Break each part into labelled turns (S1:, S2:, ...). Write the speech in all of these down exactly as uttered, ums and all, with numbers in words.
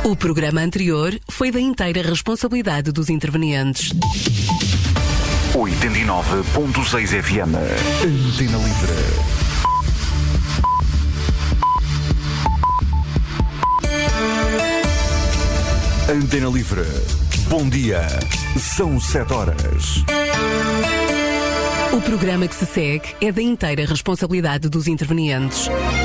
S1: O programa anterior foi da inteira responsabilidade dos intervenientes.
S2: oitenta e nove ponto seis F M. Antena Livre. Antena Livre. Bom dia. São sete horas.
S1: O programa que se segue é da inteira responsabilidade dos intervenientes.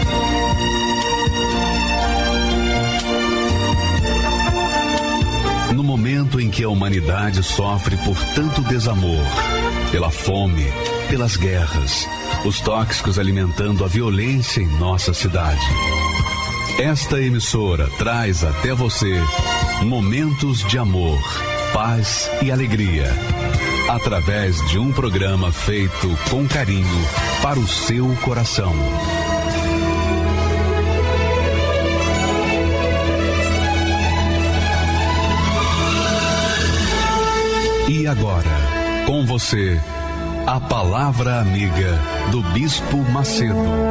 S3: No momento em que a humanidade sofre por tanto desamor, pela fome, pelas guerras, os tóxicos alimentando a violência em nossa cidade, esta emissora traz até você momentos de amor, paz e alegria, através de um programa feito com carinho para o seu coração. E agora, com você, a palavra amiga do Bispo Macedo.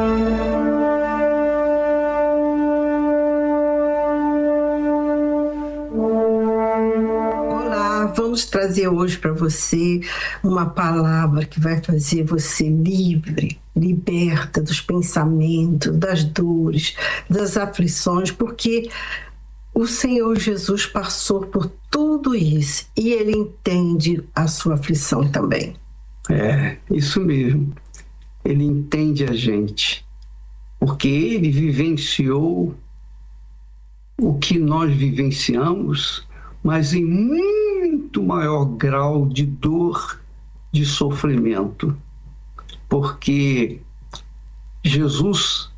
S4: Olá, vamos trazer hoje para você uma palavra que vai fazer você livre, liberta dos pensamentos, das dores, das aflições, porque o Senhor Jesus passou por tudo isso e Ele entende a sua aflição também.
S5: É, isso mesmo. Ele entende a gente, porque Ele vivenciou o que nós vivenciamos, mas em muito maior grau de dor, de sofrimento. Porque Jesus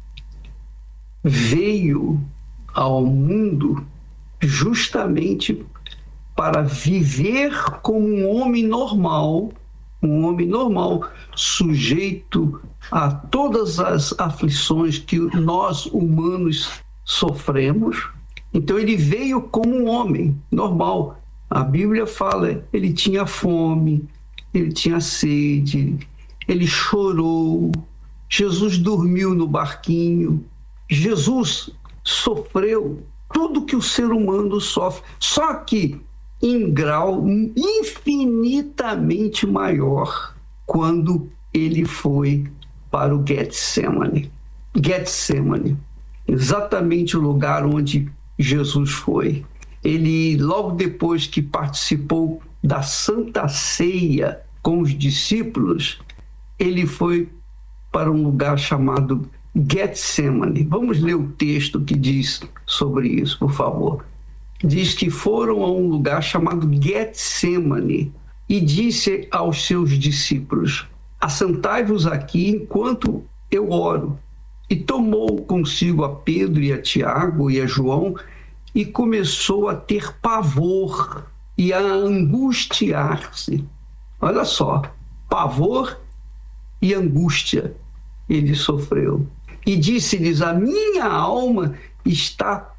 S5: veio ao mundo justamente para viver como um homem normal, um homem normal, sujeito a todas as aflições que nós humanos sofremos. Então ele veio como um homem normal. A Bíblia fala, ele tinha fome, ele tinha sede, ele chorou, Jesus dormiu no barquinho, Jesus sofreu tudo que o ser humano sofre, só que em grau infinitamente maior quando ele foi para o Getsemane. Getsemane, exatamente o lugar onde Jesus foi. Ele, logo depois que participou da Santa Ceia com os discípulos, ele foi para um lugar chamado Getsemane. Vamos ler o texto que diz sobre isso, por favor. Diz que foram a um lugar chamado Getsemane e disse aos seus discípulos: assentai-vos aqui enquanto eu oro. E tomou consigo a Pedro e a Tiago e a João e começou a ter pavor e a angustiar-se. Olha só, pavor e angústia ele sofreu. E disse-lhes: a minha alma está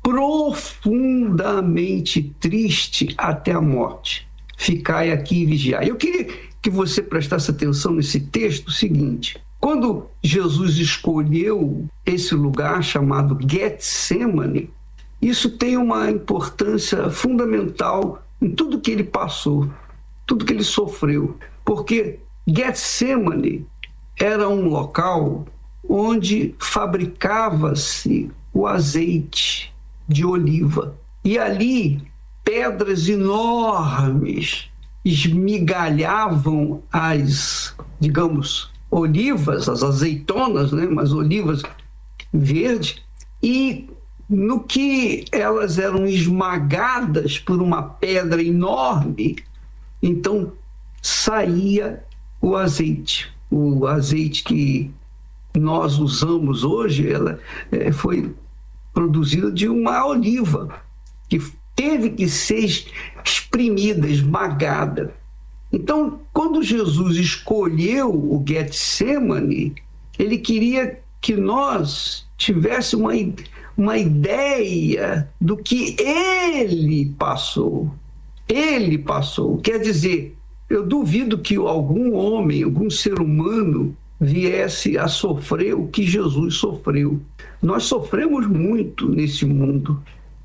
S5: profundamente triste até a morte. Ficai aqui e vigiai. Eu queria que você prestasse atenção nesse texto, o seguinte: quando Jesus escolheu esse lugar chamado Getsemane, isso tem uma importância fundamental em tudo que ele passou, tudo que ele sofreu, porque Getsemane era um local onde fabricava-se o azeite de oliva. E ali, pedras enormes esmigalhavam as, digamos, olivas, as azeitonas, né? Mas olivas verdes, e no que elas eram esmagadas por uma pedra enorme, então saía o azeite. O azeite que nós usamos hoje, ela é, foi produzida de uma oliva que teve que ser espremida, esmagada. Então, quando Jesus escolheu o Getsemane, ele queria que nós tivéssemos uma, uma ideia do que ele passou. Ele passou. Quer dizer, eu duvido que algum homem, algum ser humano viesse a sofrer o que Jesus sofreu. Nós sofremos muito nesse mundo.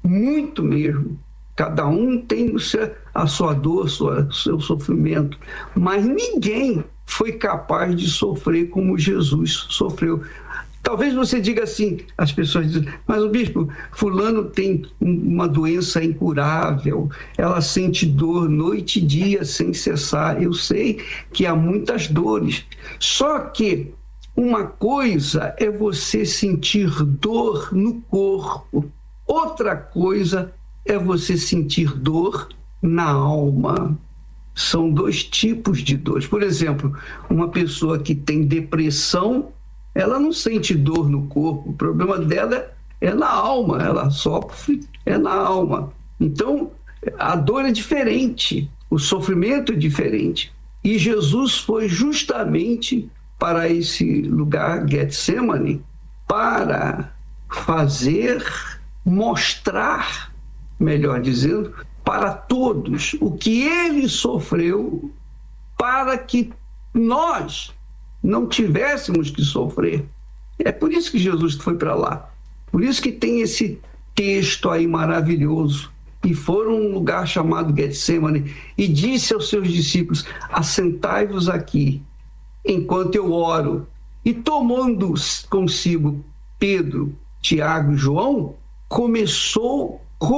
S5: muito mesmo. Cada um tem o seu, a sua dor, o seu sofrimento, mas ninguém foi capaz de sofrer como Jesus sofreu. Talvez você diga assim, as pessoas dizem, mas o bispo, fulano tem uma doença incurável, ela sente dor noite e dia sem cessar. Eu sei que há muitas dores, só que uma coisa é você sentir dor no corpo, outra coisa é você sentir dor na alma. São dois tipos de dores. Por exemplo, uma pessoa que tem depressão, ela não sente dor no corpo, o problema dela é na alma, ela sofre é na alma. Então, a dor é diferente, o sofrimento é diferente. E Jesus foi justamente para esse lugar, Getsemane, para fazer, mostrar, melhor dizendo, para todos o que ele sofreu, para que nós não tivéssemos que sofrer. É por isso que Jesus foi para lá. Por isso que tem esse texto aí maravilhoso. E foram a um lugar chamado Getsemane e disse aos seus discípulos, assentai-vos aqui, enquanto eu oro. E tomando consigo Pedro, Tiago e João, começou,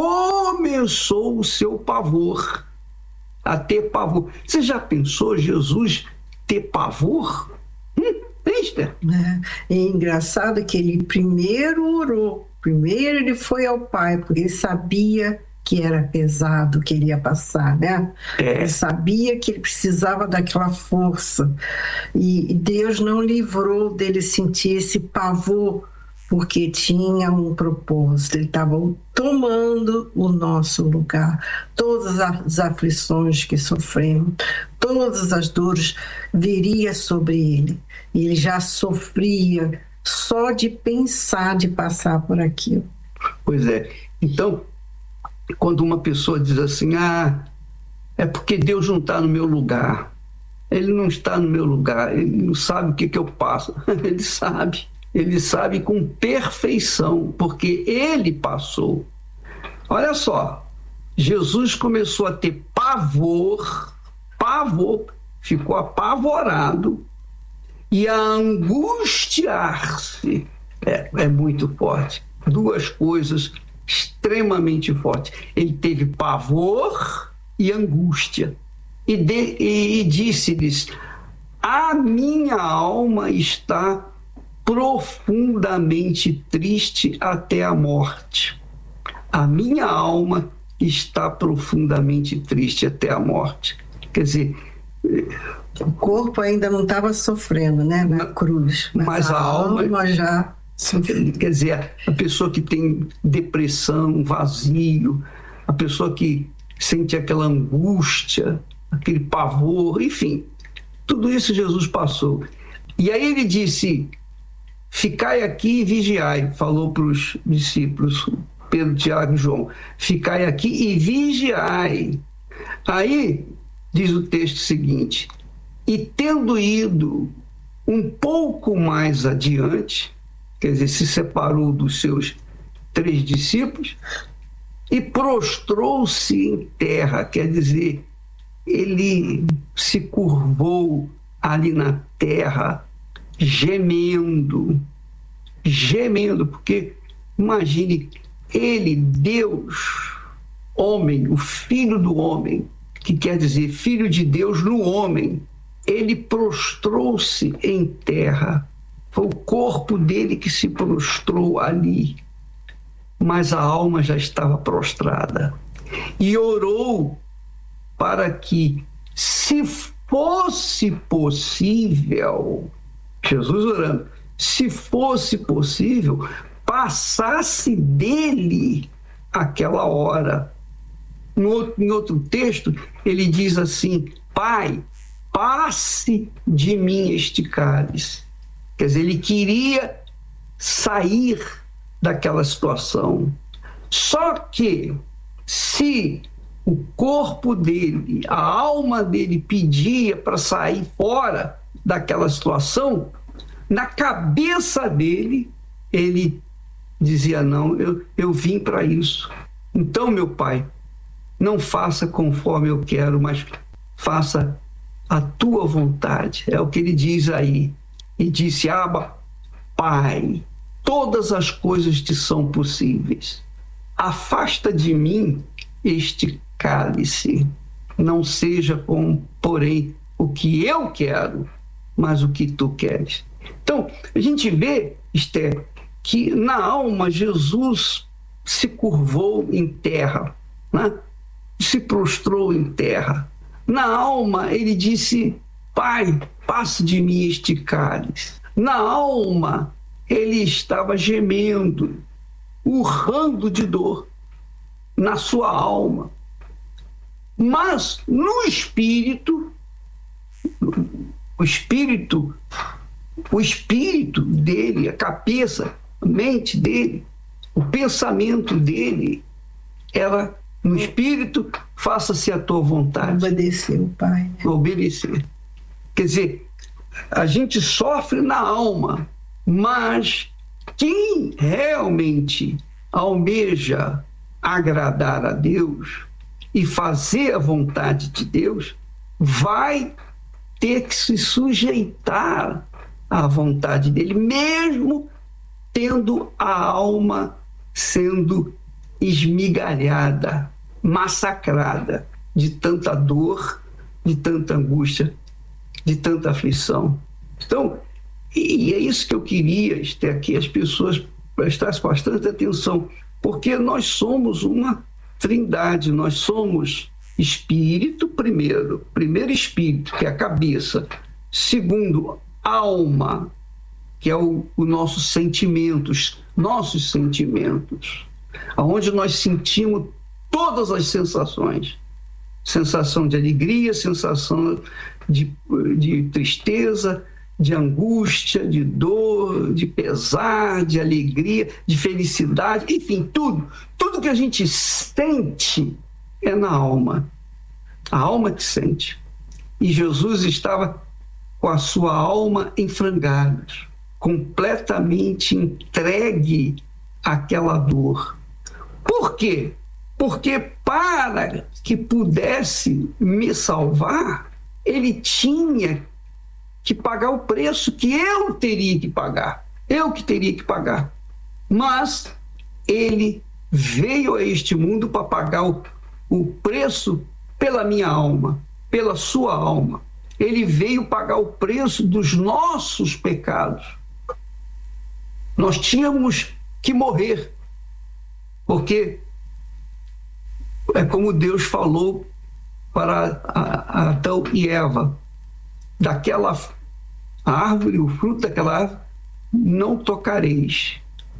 S5: começou o seu pavor, a ter pavor. Você já pensou Jesus ter pavor? Hum,
S4: é, é engraçado que ele primeiro orou, primeiro ele foi ao Pai, porque ele sabia que era pesado que ele ia passar, né? É. Ele sabia que ele precisava daquela força. E Deus não livrou dele sentir esse pavor, porque tinha um propósito. Ele estava tomando o nosso lugar. Todas as aflições que sofremos, todas as dores viria sobre ele. E ele já sofria só de pensar de passar por aquilo.
S5: Pois é. Então, quando uma pessoa diz assim, ah, é porque Deus não está no meu lugar. Ele não está no meu lugar, ele não sabe o que, que eu passo. Ele sabe, ele sabe com perfeição, porque ele passou. Olha só, Jesus começou a ter pavor, pavor, ficou apavorado e a angustiar-se. É, é muito forte. Duas coisas extremamente fortes. Ele teve pavor e angústia. E, de, e, e disse-lhes, a minha alma está profundamente triste até a morte. A minha alma está profundamente triste até a morte. Quer dizer,
S4: o corpo ainda não estava sofrendo, né, na cruz, mas,
S5: mas a, a alma,
S4: alma já
S5: sofreu. Quer dizer, a pessoa que tem depressão, vazio, a pessoa que sente aquela angústia, aquele pavor, enfim, tudo isso Jesus passou. E aí ele disse, ficai aqui e vigiai, falou para os discípulos, Pedro, Tiago e João, ficai aqui e vigiai. Aí diz o texto seguinte, e tendo ido um pouco mais adiante, quer dizer, se separou dos seus três discípulos e prostrou-se em terra, quer dizer, ele se curvou ali na terra, gemendo, gemendo, porque imagine, ele, Deus, homem, o Filho do homem, que quer dizer Filho de Deus no homem, ele prostrou-se em terra. Foi o corpo dele que se prostrou ali, mas a alma já estava prostrada. E orou para que, se fosse possível, Jesus orando, se fosse possível, passasse dele aquela hora. No outro, em outro texto, ele diz assim, Pai, passe de mim este cálice. Quer dizer, ele queria sair daquela situação. Só que, se o corpo dele, a alma dele pedia para sair fora daquela situação, na cabeça dele, ele dizia, não, eu, eu vim para isso. Então, meu Pai, não faça conforme eu quero, mas faça a tua vontade. É o que ele diz aí. E disse: Abba, Pai, todas as coisas te são possíveis. Afasta de mim este cálice. Não seja como, porém, o que eu quero, mas o que tu queres. Então, a gente vê, Esther, que na alma Jesus se curvou em terra, né? Se prostrou em terra. Na alma ele disse: Pai, passe de mim este cálice. Na alma ele estava gemendo, urrando de dor na sua alma. Mas no espírito, o espírito, o espírito dele, a cabeça, a mente dele, o pensamento dele era: no espírito, faça-se a tua vontade.
S4: Obedecer o Pai. Né?
S5: Obedecer. Quer dizer, a gente sofre na alma, mas quem realmente almeja agradar a Deus e fazer a vontade de Deus vai ter que se sujeitar à vontade dele, mesmo tendo a alma sendo esmigalhada, massacrada de tanta dor, de tanta angústia, de tanta aflição. Então, e é isso que eu queria, Esther, que as pessoas prestassem bastante atenção, porque nós somos uma trindade, nós somos espírito primeiro, primeiro espírito, que é a cabeça, segundo, alma, que é o, o nossos sentimentos, nossos sentimentos, aonde nós sentimos todas as sensações, sensação de alegria, sensação de, de tristeza, de angústia, de dor, de pesar, de alegria, de felicidade, enfim, tudo. Tudo que a gente sente é na alma. A alma que sente. E Jesus estava com a sua alma em frangalhos, completamente entregue àquela dor. Por quê? Porque para que pudesse me salvar, ele tinha que pagar o preço que eu teria que pagar. Eu que teria que pagar. Mas ele veio a este mundo para pagar o, o preço pela minha alma, pela sua alma. Ele veio pagar o preço dos nossos pecados. Nós tínhamos que morrer, porque é como Deus falou para Adão e Eva: daquela árvore, o fruto daquela árvore, não tocareis.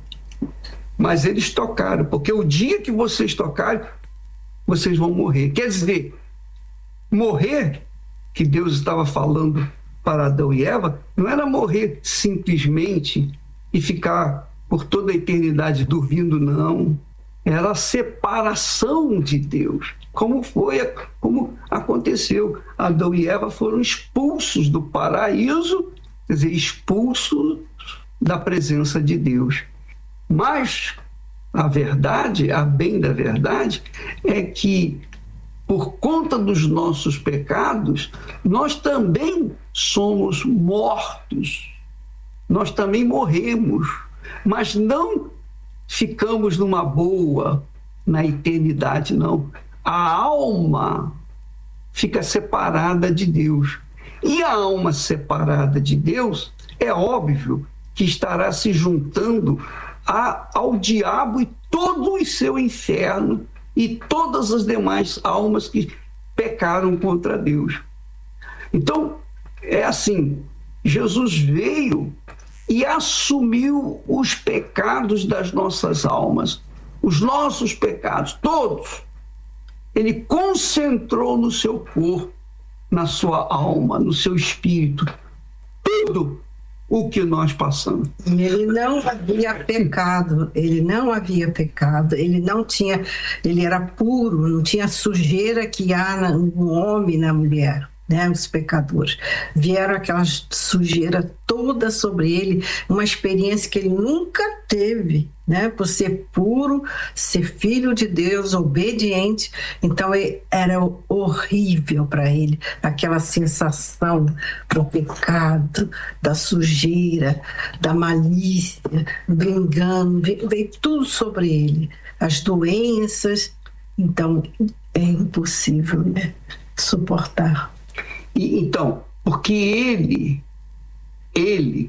S5: Mas eles tocaram, porque o dia que vocês tocarem, vocês vão morrer. Quer dizer, morrer, que Deus estava falando para Adão e Eva, não era morrer simplesmente e ficar por toda a eternidade dormindo, não. Era a separação de Deus. Como foi, como aconteceu. Adão e Eva foram expulsos do paraíso, quer dizer, expulsos da presença de Deus. Mas a verdade, a bem da verdade, é que por conta dos nossos pecados, nós também somos mortos. Nós também morremos, mas não ficamos numa boa na eternidade, não. A alma fica separada de Deus. E a alma separada de Deus, é óbvio que estará se juntando a, ao diabo e todo o seu inferno e todas as demais almas que pecaram contra Deus. Então, é assim, Jesus veio e assumiu os pecados das nossas almas, os nossos pecados, todos. Ele concentrou no seu corpo, na sua alma, no seu espírito, tudo o que nós passamos.
S4: Ele não havia pecado, ele não havia pecado, ele não tinha, ele era puro, não tinha sujeira que há no homem e na mulher. né, os pecadores. Vieram aquela sujeira toda sobre ele, uma experiência que ele nunca teve, né, por ser puro, ser filho de Deus, obediente. Então era horrível para ele, aquela sensação do pecado, da sujeira, da malícia, do engano, veio tudo sobre ele, as doenças. Então é impossível, né, suportar.
S5: E, então, porque ele, ele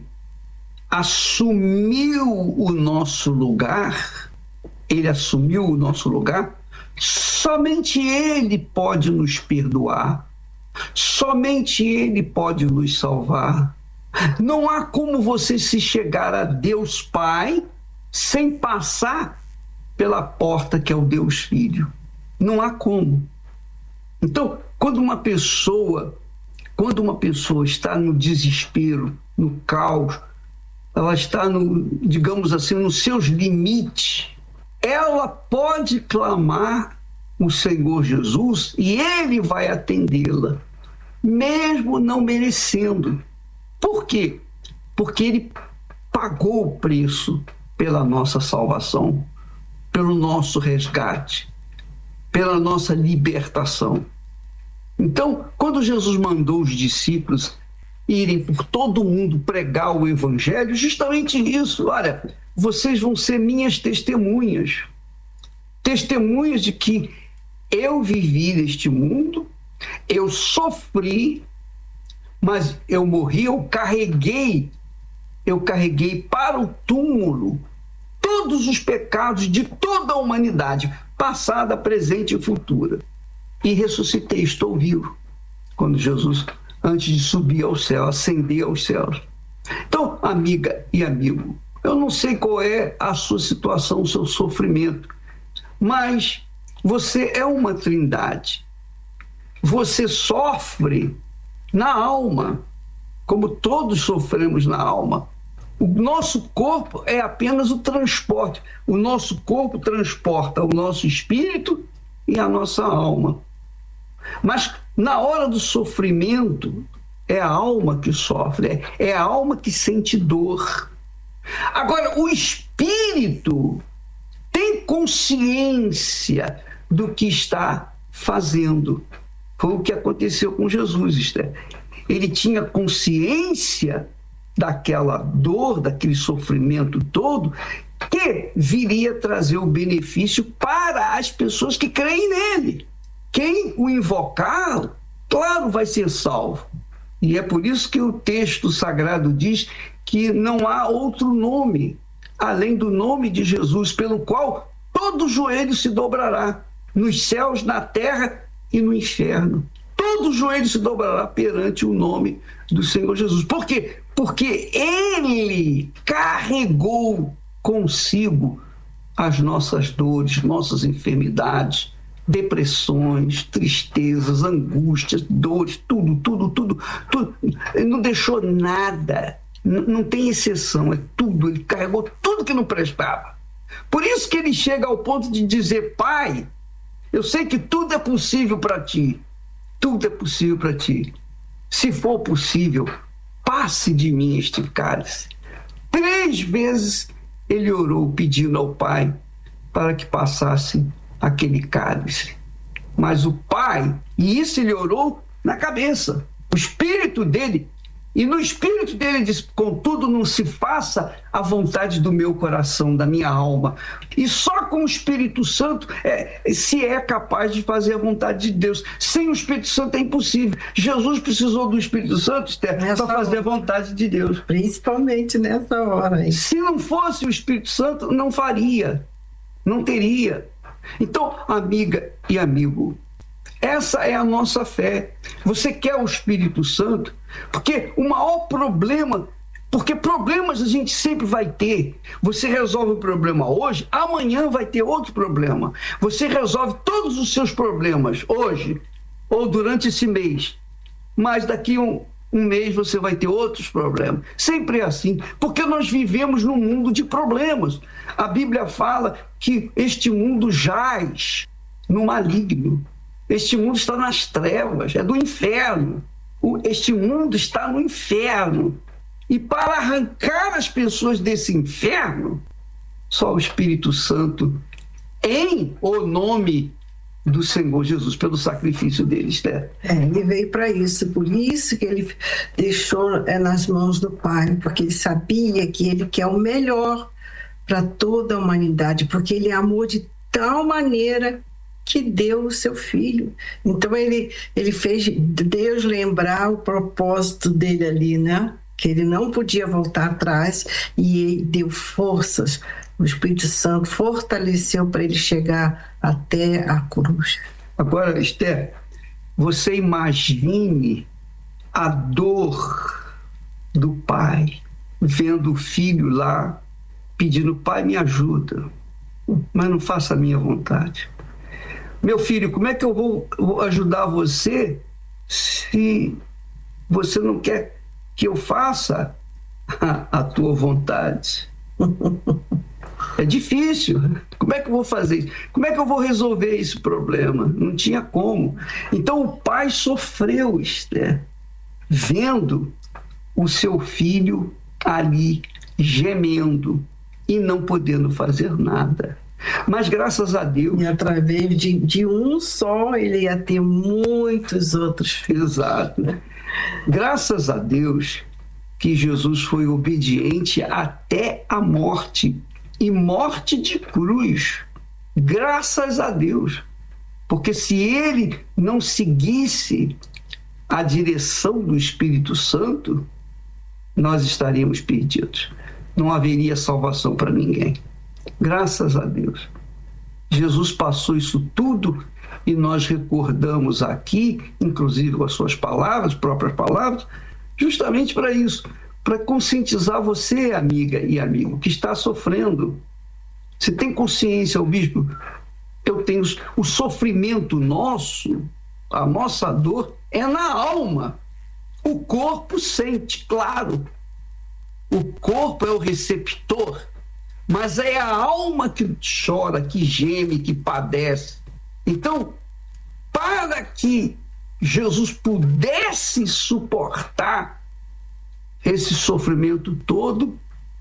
S5: assumiu o nosso lugar, ele assumiu o nosso lugar, somente ele pode nos perdoar, somente ele pode nos salvar. Não há como você se chegar a Deus Pai sem passar pela porta que é o Deus Filho. Não há como. Então, quando uma pessoa Quando uma pessoa está no desespero, no caos, ela está, no, digamos assim, nos seus limites, ela pode clamar o Senhor Jesus e Ele vai atendê-la, mesmo não merecendo. Por quê? Porque Ele pagou o preço pela nossa salvação, pelo nosso resgate, pela nossa libertação. Então, quando Jesus mandou os discípulos irem por todo mundo pregar o evangelho, justamente isso, olha, vocês vão ser minhas testemunhas, testemunhas de que eu vivi neste mundo, eu sofri, mas eu morri, eu carreguei, eu carreguei para o túmulo todos os pecados de toda a humanidade, passada, presente e futura. E ressuscitei, estou vivo. Quando Jesus, antes de subir ao céu, ascender aos céus. Então, amiga e amigo, eu não sei qual é a sua situação, o seu sofrimento, mas você é uma trindade. Você sofre na alma, como todos sofremos na alma. O nosso corpo é apenas o transporte. O nosso corpo transporta o nosso espírito e a nossa alma. Mas na hora do sofrimento, é a alma que sofre, é a alma que sente dor. Agora, o espírito tem consciência do que está fazendo. Foi o que aconteceu com Jesus, Esther. Ele tinha consciência daquela dor, daquele sofrimento todo, que viria trazer o benefício para as pessoas que creem nele. Quem o invocar, claro, vai ser salvo. E é por isso que o texto sagrado diz que não há outro nome, além do nome de Jesus, pelo qual todo joelho se dobrará, nos céus, na terra e no inferno. Todo joelho se dobrará perante o nome do Senhor Jesus. Por quê? Porque Ele carregou consigo as nossas dores, nossas enfermidades, depressões, tristezas, angústias, dores, tudo, tudo, tudo, tudo. Ele não deixou nada, não tem exceção, é tudo. Ele carregou tudo que não prestava. Por isso que ele chega ao ponto de dizer: Pai, eu sei que tudo é possível para ti, tudo é possível para ti. Se for possível, passe de mim este cálice. Três vezes ele orou pedindo ao Pai para que passasse aquele cálice. Mas o Pai, e isso ele orou na cabeça, o espírito dele, e no espírito dele ele diz: contudo, não se faça a vontade do meu coração, da minha alma. E só com o Espírito Santo é, se é capaz de fazer a vontade de Deus. Sem o Espírito Santo é impossível. Jesus precisou do Espírito Santo para fazer a vontade de Deus.
S4: Principalmente nessa hora. Hein?
S5: Se não fosse o Espírito Santo, não faria, não teria. Então, amiga e amigo, essa é a nossa fé. Você quer o Espírito Santo? Porque o maior problema, porque problemas a gente sempre vai ter. Você resolve o problema hoje, amanhã vai ter outro problema. Você resolve todos os seus problemas hoje ou durante esse mês, mas daqui a um, um mês você vai ter outros problemas. Sempre é assim, porque nós vivemos num mundo de problemas. A Bíblia fala que este mundo jaz no maligno. Este mundo está nas trevas, é do inferno. Este mundo está no inferno. E para arrancar as pessoas desse inferno, só o Espírito Santo, em o nome do Senhor Jesus, pelo sacrifício dele, Esther.
S4: É, ele veio para isso, por isso que ele deixou é, nas mãos do Pai, porque ele sabia que ele quer o melhor para toda a humanidade, porque ele amou de tal maneira que deu o seu filho. Então ele, ele fez Deus lembrar o propósito dele ali, né? Que ele não podia voltar atrás, e ele deu forças. O Espírito Santo fortaleceu para ele chegar até a cruz.
S5: Agora, Esther, você imagine a dor do pai vendo o filho lá pedindo: pai, me ajuda, mas não faça a minha vontade. Meu filho, como é que eu vou, vou ajudar você se você não quer que eu faça a, a tua vontade? É difícil. Como é que eu vou fazer isso? Como é que eu vou resolver esse problema? Não tinha como. Então o pai sofreu, Esther, vendo o seu filho ali gemendo e não podendo fazer nada. Mas graças a Deus...
S4: E através de, de um só, ele ia ter muitos outros filhos.
S5: Exato. Graças a Deus que Jesus foi obediente até a morte, e morte de cruz. Graças a Deus. Porque se ele não seguisse a direção do Espírito Santo, nós estaríamos perdidos. Não haveria salvação para ninguém. Graças a Deus. Jesus passou isso tudo e nós recordamos aqui, inclusive com as suas palavras, próprias palavras, justamente para isso, para conscientizar você, amiga e amigo, que está sofrendo. Você tem consciência, o bispo? Eu tenho o sofrimento nosso, a nossa dor é na alma. O corpo sente, claro. O corpo é o receptor, mas é a alma que chora, que geme, que padece. Então, para que Jesus pudesse suportar esse sofrimento todo,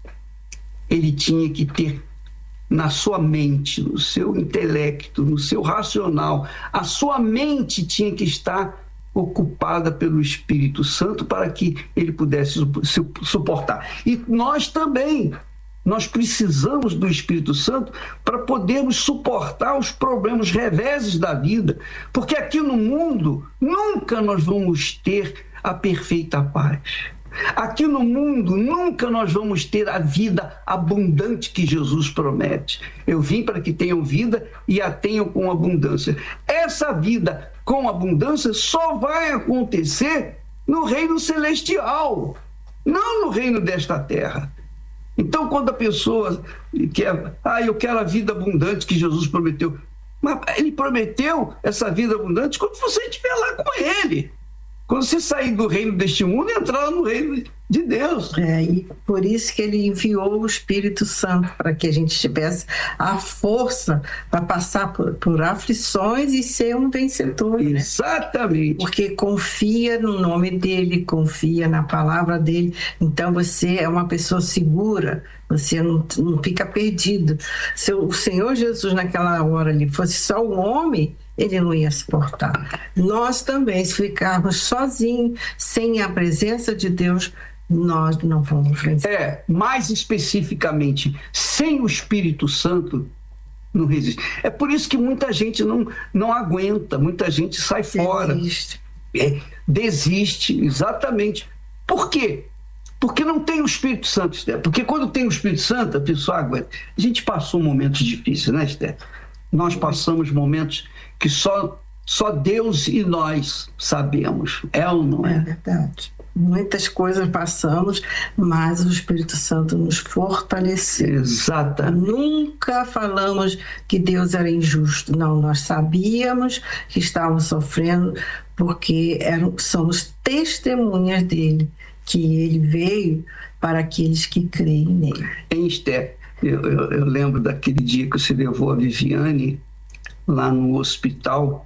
S5: ele tinha que ter na sua mente, no seu intelecto, no seu racional, a sua mente tinha que estar ocupada pelo Espírito Santo para que ele pudesse suportar. E nós também, nós precisamos do Espírito Santo para podermos suportar os problemas, os reveses da vida, porque aqui no mundo nunca nós vamos ter a perfeita paz. Aqui no mundo nunca nós vamos ter a vida abundante que Jesus promete. Eu vim para que tenham vida e a tenham com abundância. Essa vida com abundância só vai acontecer no reino celestial, não no reino desta terra. Então, quando a pessoa quer, ah, eu quero a vida abundante que Jesus prometeu, mas ele prometeu essa vida abundante quando você estiver lá com ele. Quando você sair do reino deste mundo e entrar no reino de Deus.
S4: É, e por isso que ele enviou o Espírito Santo, para que a gente tivesse a força para passar por, por aflições e ser um vencedor.
S5: Exatamente.
S4: Né? Porque confia no nome dele, confia na palavra dele. Então você é uma pessoa segura, você não, não fica perdido. Se o Senhor Jesus naquela hora ali fosse só um homem, ele não ia suportar. Nós também, se ficarmos sozinhos, sem a presença de Deus, nós não vamos vencer.
S5: É, mais especificamente, sem o Espírito Santo, não resiste. É por isso que muita gente não, não aguenta, muita gente sai fora.
S4: Desiste.
S5: É, desiste, exatamente. Por quê? Porque não tem o Espírito Santo, Esther. Porque quando tem o Espírito Santo, a pessoa aguenta. A gente passou momentos difíceis, né, Esther? Nós passamos momentos que só, só Deus e nós sabemos. É ou não é?
S4: É verdade. Muitas coisas passamos, mas o Espírito Santo nos fortaleceu.
S5: Exatamente.
S4: Nunca falamos que Deus era injusto. Não, nós sabíamos que estávamos sofrendo porque eram, somos testemunhas dele, que ele veio para aqueles que creem nele.
S5: Em Esther, eu, eu, eu lembro daquele dia que você levou a Viviane lá no hospital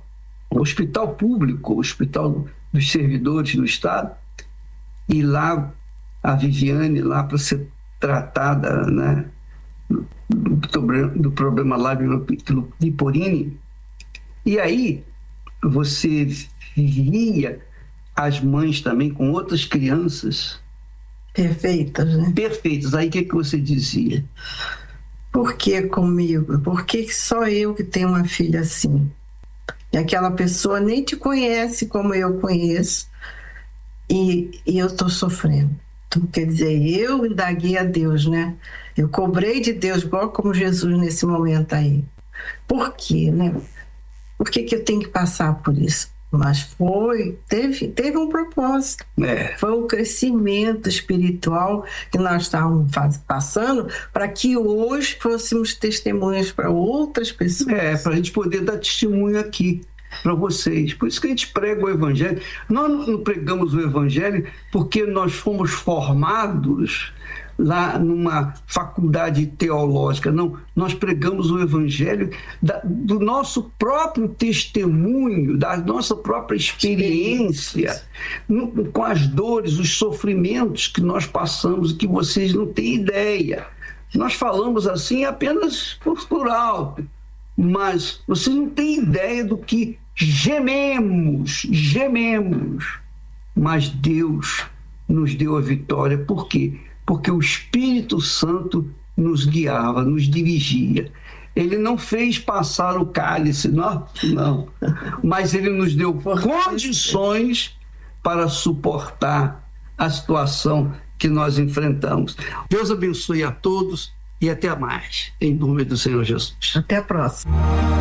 S5: o hospital público, o hospital dos servidores do Estado, e lá a Viviane, lá para ser tratada, né, do, do problema lá do Liporini. E aí você via as mães também com outras crianças
S4: perfeitas, né?
S5: Perfeitas. Aí o que, que você dizia?
S4: Por que comigo? Por que só eu que tenho uma filha assim? E aquela pessoa nem te conhece como eu conheço, e, e eu estou sofrendo. Então, quer dizer, eu indaguei a Deus, né? Eu cobrei de Deus, igual como Jesus nesse momento aí. Por quê, né? Por que que eu tenho que passar por isso? Mas foi, teve, teve um propósito.
S5: É.
S4: Foi um crescimento espiritual que nós estávamos faz, passando para que hoje fôssemos testemunhas para outras pessoas.
S5: É, para a gente poder dar testemunho aqui para vocês. Por isso que a gente prega o Evangelho. Nós não pregamos o Evangelho porque nós fomos formados lá numa faculdade teológica. Não, nós pregamos o Evangelho da, do nosso próprio testemunho, da nossa própria experiência, no, com as dores, os sofrimentos que nós passamos e que vocês não têm ideia. Nós falamos assim apenas por, por alto, mas vocês não têm ideia do que gememos, gememos. Mas Deus nos deu a vitória. Por quê? Porque o Espírito Santo nos guiava, nos dirigia. Ele não fez passar o cálice, não, não. Mas ele nos deu condições para suportar a situação que nós enfrentamos. Deus abençoe a todos e até mais, em nome do Senhor Jesus.
S4: Até a próxima.